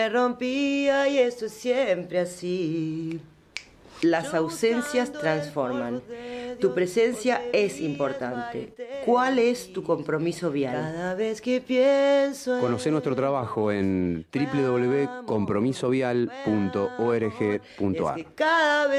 Me rompía y esto es siempre así. Las ausencias transforman. Tu presencia es importante. ¿Cuál es tu compromiso vial? Cada vez que pienso en... Conoce nuestro trabajo en www.compromisovial.org.ar. cada vez